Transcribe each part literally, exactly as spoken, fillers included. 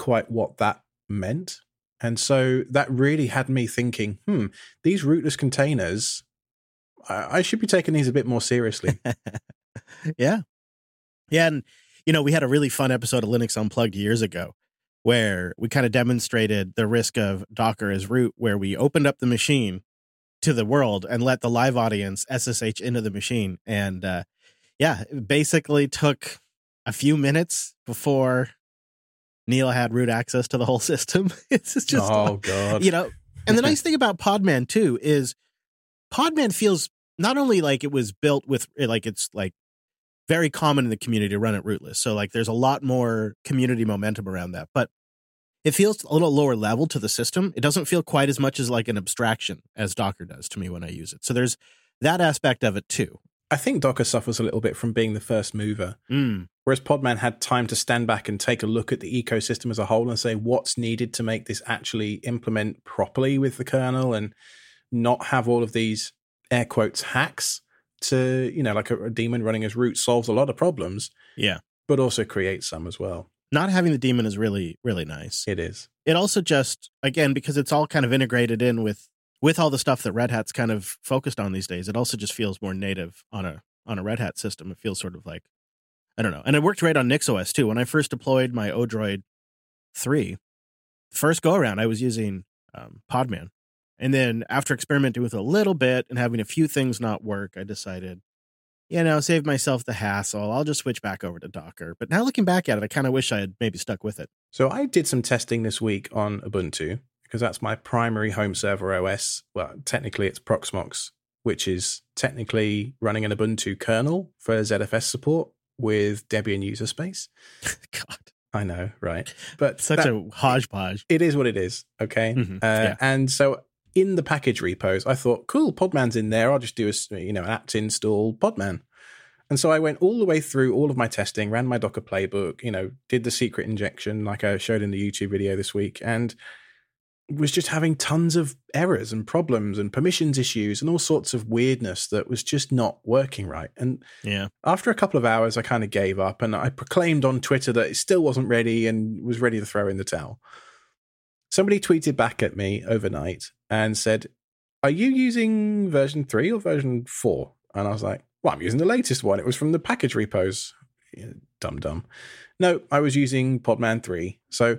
quite what that meant. And so that really had me thinking, hmm, these rootless containers, I, I should be taking these a bit more seriously. yeah. Yeah. And, you know, we had a really fun episode of Linux Unplugged years ago where we kind of demonstrated the risk of Docker as root, where we opened up the machine to the world and let the live audience S S H into the machine. And uh, yeah, it basically took a few minutes before Neil had root access to the whole system. It's just, oh God, you know, and the nice thing about Podman too is Podman feels not only like it was built with, like it's like very common in the community to run it rootless. So like there's a lot more community momentum around that, but it feels a little lower level to the system. It doesn't feel quite as much as like an abstraction as Docker does to me when I use it. So there's that aspect of it too. I think Docker suffers a little bit from being the first mover, mm. whereas Podman had time to stand back and take a look at the ecosystem as a whole and say what's needed to make this actually implement properly with the kernel and not have all of these air quotes hacks to, you know, like a, a daemon running as root solves a lot of problems. Yeah. But also creates some as well. Not having the daemon is really, really nice. It is. It also just, again, because it's all kind of integrated in with with all the stuff that Red Hat's kind of focused on these days, it also just feels more native on a on a Red Hat system. It feels sort of like, I don't know. And it worked great on NixOS too. When I first deployed my Odroid three, first go around, I was using um, Podman. And then after experimenting with it a little bit and having a few things not work, I decided, you know, save myself the hassle. I'll just switch back over to Docker. But now looking back at it, I kind of wish I had maybe stuck with it. So I did some testing this week on Ubuntu because that's my primary home server O S. Well, technically it's Proxmox, which is technically running an Ubuntu kernel for Z F S support with Debian user space. God. I know, right? But such that, a hodgepodge. It is what it is, okay? Mm-hmm. Uh, yeah. And so in the package repos, I thought, cool, Podman's in there. I'll just do a, you know, an apt install Podman. And so I went all the way through all of my testing, ran my Docker playbook, you know, did the secret injection like I showed in the YouTube video this week, and was just having tons of errors and problems and permissions issues and all sorts of weirdness that was just not working right. And yeah, after a couple of hours, I kind of gave up and I proclaimed on Twitter that it still wasn't ready and was ready to throw in the towel. Somebody tweeted back at me overnight and said, "Are you using version three or version four?" And I was like, "Well, I'm using the latest one. It was from the package repos." Yeah, dumb, dumb. No, I was using Podman three. So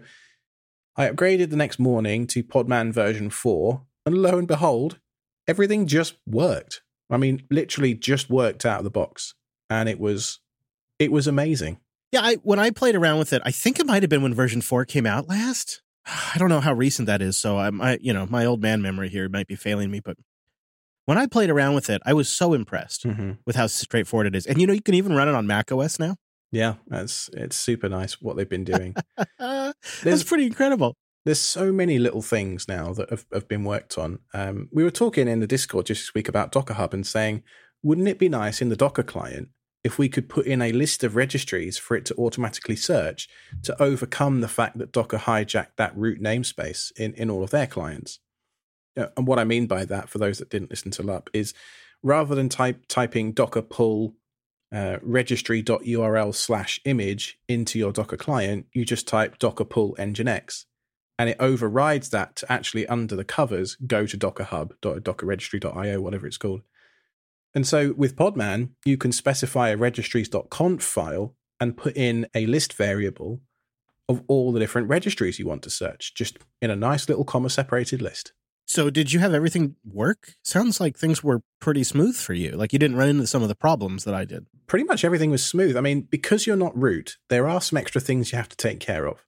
I upgraded the next morning to Podman version four, and lo and behold, everything just worked. I mean, literally just worked out of the box, and it was it was amazing. Yeah, I, when I played around with it, I think it might have been when version four came out last. I don't know how recent that is, so I'm, I, you know, my old man memory here might be failing me, but when I played around with it, I was so impressed mm-hmm. with how straightforward it is. And you know, you can even run it on Mac O S now. Yeah, that's it's super nice what they've been doing. That's pretty incredible. There's so many little things now that have, have been worked on. Um, we were talking in the Discord just this week about Docker Hub and saying, wouldn't it be nice in the Docker client if we could put in a list of registries for it to automatically search to overcome the fact that Docker hijacked that root namespace in, in all of their clients? Uh, and what I mean by that, for those that didn't listen to L U P, is rather than type typing docker pull uh, registry.url slash image into your Docker client, you just type docker pull nginx. And it overrides that to actually, under the covers, go to Docker Hub, docker registry dot io, whatever it's called. And so with Podman, you can specify a registries.conf file and put in a list variable of all the different registries you want to search, just in a nice little comma-separated list. So did you have everything work? Sounds like things were pretty smooth for you. Like you didn't run into some of the problems that I did. Pretty much everything was smooth. I mean, because you're not root, there are some extra things you have to take care of.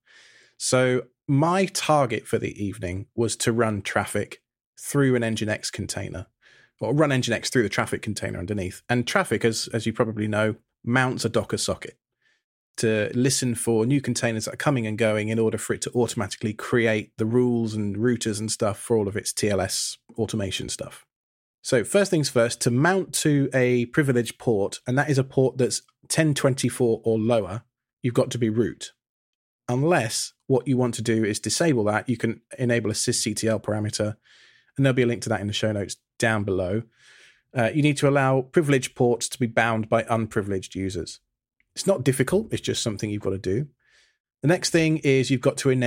So my target for the evening was to run traffic through an Nginx container, or run Nginx through the traffic container underneath. And traffic, as as you probably know, mounts a Docker socket to listen for new containers that are coming and going in order for it to automatically create the rules and routers and stuff for all of its T L S automation stuff. So first things first, to mount to a privileged port, and that is a port that's ten twenty-four or lower, you've got to be root. Unless what you want to do is disable that, you can enable a sysctl parameter, and there'll be a link to that in the show notes down below. Uh, you need to allow privileged ports to be bound by unprivileged users. It's not difficult, it's just something you've got to do. The next thing is you've got to enable